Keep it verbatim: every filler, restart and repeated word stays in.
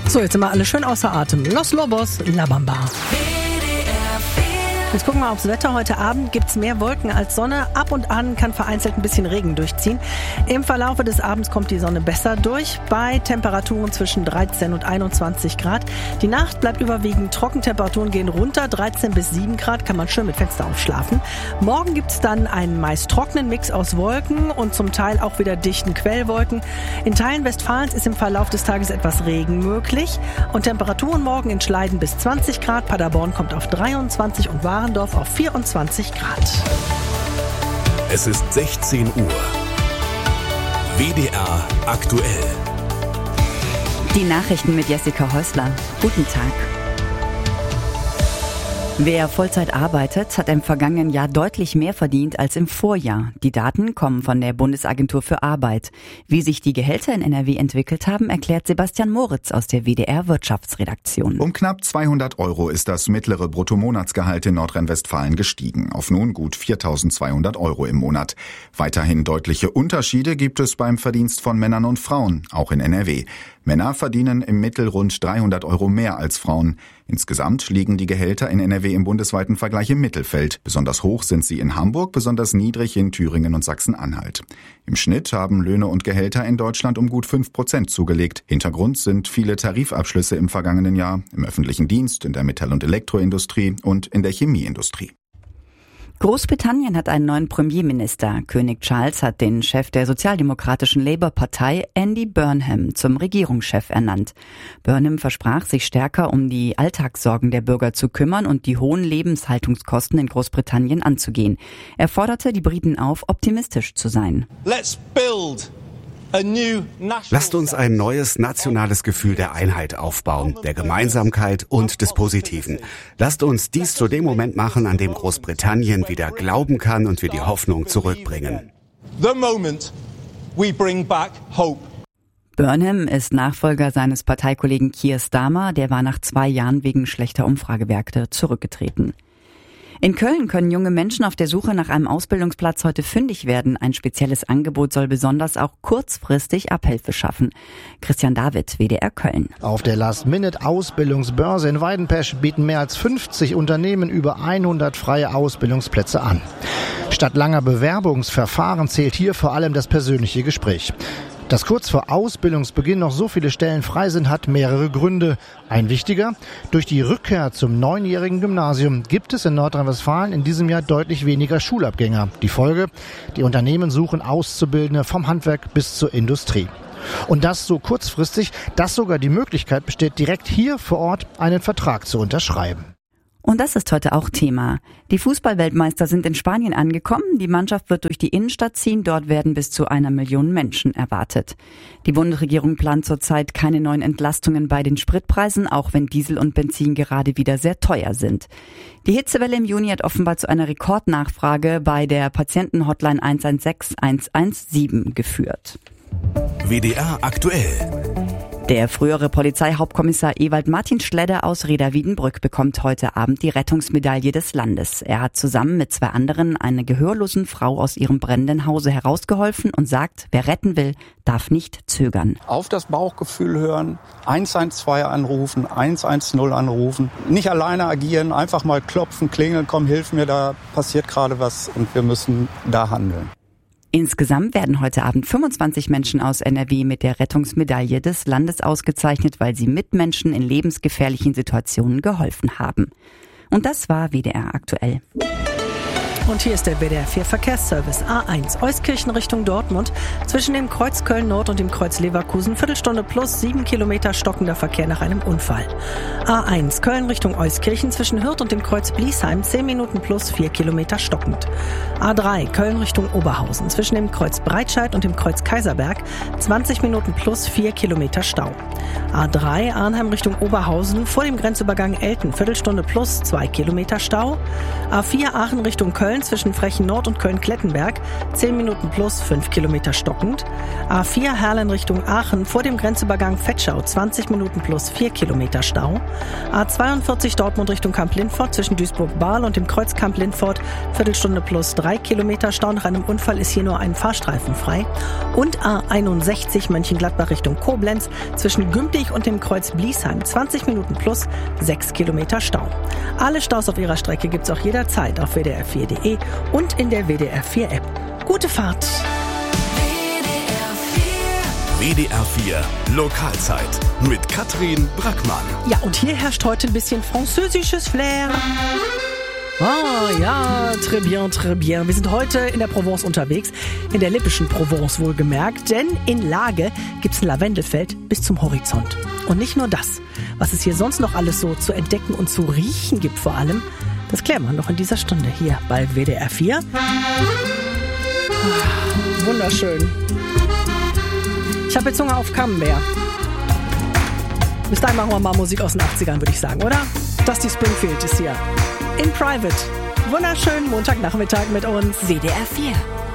So, jetzt sind wir alle schön außer Atem. Los Lobos, La Bamba. Jetzt gucken wir aufs Wetter. Heute Abend gibt's mehr Wolken als Sonne. Ab und an kann vereinzelt ein bisschen Regen durchziehen. Im Verlaufe des Abends kommt die Sonne besser durch, bei Temperaturen zwischen dreizehn und einundzwanzig Grad. Die Nacht bleibt überwiegend trocken. Temperaturen gehen runter. dreizehn bis sieben Grad kann man schön mit Fenster aufschlafen. Morgen gibt's dann einen meist trockenen Mix aus Wolken und zum Teil auch wieder dichten Quellwolken. In Teilen Westfalens ist im Verlauf des Tages etwas Regen möglich. Und Temperaturen morgen in Schleiden bis zwanzig Grad. Paderborn kommt auf dreiundzwanzig und Warendorf auf vierundzwanzig Grad. Es ist sechzehn Uhr. W D R aktuell. Die Nachrichten mit Jessica Häusler. Guten Tag. Wer Vollzeit arbeitet, hat im vergangenen Jahr deutlich mehr verdient als im Vorjahr. Die Daten kommen von der Bundesagentur für Arbeit. Wie sich die Gehälter in N R W entwickelt haben, erklärt Sebastian Moritz aus der W D R Wirtschaftsredaktion. Um knapp zweihundert Euro ist das mittlere Bruttomonatsgehalt in Nordrhein-Westfalen gestiegen, auf nun gut viertausendzweihundert Euro im Monat. Weiterhin deutliche Unterschiede gibt es beim Verdienst von Männern und Frauen, auch in N R W. Männer verdienen im Mittel rund dreihundert Euro mehr als Frauen. Insgesamt liegen die Gehälter in N R W im bundesweiten Vergleich im Mittelfeld. Besonders hoch sind sie in Hamburg, besonders niedrig in Thüringen und Sachsen-Anhalt. Im Schnitt haben Löhne und Gehälter in Deutschland um gut fünf Prozent zugelegt. Hintergrund sind viele Tarifabschlüsse im vergangenen Jahr im öffentlichen Dienst, in der Metall- und Elektroindustrie und in der Chemieindustrie. Großbritannien hat einen neuen Premierminister. König Charles hat den Chef der sozialdemokratischen Labour-Partei, Andy Burnham, zum Regierungschef ernannt. Burnham versprach, sich stärker um die Alltagssorgen der Bürger zu kümmern und die hohen Lebenshaltungskosten in Großbritannien anzugehen. Er forderte die Briten auf, optimistisch zu sein. Let's build Lasst uns ein neues nationales Gefühl der Einheit aufbauen, der Gemeinsamkeit und des Positiven. Lasst uns dies zu dem Moment machen, an dem Großbritannien wieder glauben kann und wir die Hoffnung zurückbringen. The moment we bring back hope. Burnham ist Nachfolger seines Parteikollegen Keir Starmer, der war nach zwei Jahren wegen schlechter Umfragewerte zurückgetreten. In Köln können junge Menschen auf der Suche nach einem Ausbildungsplatz heute fündig werden. Ein spezielles Angebot soll besonders auch kurzfristig Abhilfe schaffen. Christian David, W D R Köln. Auf der Last-Minute-Ausbildungsbörse in Weidenpesch bieten mehr als fünfzig Unternehmen über hundert freie Ausbildungsplätze an. Statt langer Bewerbungsverfahren zählt hier vor allem das persönliche Gespräch. Dass kurz vor Ausbildungsbeginn noch so viele Stellen frei sind, hat mehrere Gründe. Ein wichtiger: Durch die Rückkehr zum neunjährigen Gymnasium gibt es in Nordrhein-Westfalen in diesem Jahr deutlich weniger Schulabgänger. Die Folge: Die Unternehmen suchen Auszubildende vom Handwerk bis zur Industrie. Und das so kurzfristig, dass sogar die Möglichkeit besteht, direkt hier vor Ort einen Vertrag zu unterschreiben. Und das ist heute auch Thema. Die Fußballweltmeister sind in Spanien angekommen. Die Mannschaft wird durch die Innenstadt ziehen. Dort werden bis zu einer Million Menschen erwartet. Die Bundesregierung plant zurzeit keine neuen Entlastungen bei den Spritpreisen, auch wenn Diesel und Benzin gerade wieder sehr teuer sind. Die Hitzewelle im Juni hat offenbar zu einer Rekordnachfrage bei der Patientenhotline eins eins sechs eins eins sieben geführt. W D R aktuell. Der frühere Polizeihauptkommissar Ewald Martin Schledder aus Reda-Wiedenbrück bekommt heute Abend die Rettungsmedaille des Landes. Er hat zusammen mit zwei anderen eine gehörlosen Frau aus ihrem brennenden Hause herausgeholfen und sagt, wer retten will, darf nicht zögern. Auf das Bauchgefühl hören, eins eins zwei anrufen, eins eins null anrufen. Nicht alleine agieren, einfach mal klopfen, klingeln, komm, hilf mir, da passiert gerade was und wir müssen da handeln. Insgesamt werden heute Abend fünfundzwanzig Menschen aus N R W mit der Rettungsmedaille des Landes ausgezeichnet, weil sie Mitmenschen in lebensgefährlichen Situationen geholfen haben. Und das war W D R aktuell. Und hier ist der W D R vier Verkehrsservice. A eins, Euskirchen Richtung Dortmund. Zwischen dem Kreuz Köln-Nord und dem Kreuz Leverkusen. Viertelstunde plus sieben Kilometer stockender Verkehr nach einem Unfall. A eins, Köln Richtung Euskirchen. Zwischen Hürth und dem Kreuz Bliesheim. zehn Minuten plus vier Kilometer stockend. A drei, Köln Richtung Oberhausen. Zwischen dem Kreuz Breitscheid und dem Kreuz Kaiserberg. zwanzig Minuten plus vier Kilometer Stau. A drei, Arnheim Richtung Oberhausen. Vor dem Grenzübergang Elten. Viertelstunde plus zwei Kilometer Stau. A vier, Aachen Richtung Köln. Köln zwischen Frechen Nord und Köln-Klettenberg, zehn Minuten plus, fünf Kilometer stockend. A vier Herlen Richtung Aachen vor dem Grenzübergang Vetschau, zwanzig Minuten plus, vier Kilometer Stau. A zweiundvierzig Dortmund Richtung Kamp-Lindfort zwischen Duisburg-Bahl und dem Kreuz Kamp-Lindfort, Viertelstunde plus, drei Kilometer Stau. Nach einem Unfall ist hier nur ein Fahrstreifen frei. Und A einundsechzig Mönchengladbach Richtung Koblenz zwischen Gümpdig und dem Kreuz Bliesheim, zwanzig Minuten plus, sechs Kilometer Stau. Alle Staus auf ihrer Strecke gibt's auch jederzeit auf W D R vier Punkt de und in der W D R vier App. Gute Fahrt! W D R vier Lokalzeit mit Katrin Brackmann. Ja, und hier herrscht heute ein bisschen französisches Flair. Ah, ja, très bien, très bien. Wir sind heute in der Provence unterwegs, in der lippischen Provence wohlgemerkt, denn in Lage gibt's ein Lavendelfeld bis zum Horizont. Und nicht nur das, was es hier sonst noch alles so zu entdecken und zu riechen gibt vor allem, das klären wir noch in dieser Stunde hier bei W D R vier. Ah, wunderschön. Ich habe jetzt Hunger auf Camembert. Bis dahin machen wir mal Musik aus den achtzigern, würde ich sagen, oder? Dusty Springfield ist hier. In Private. Wunderschönen Montagnachmittag mit uns. W D R vier.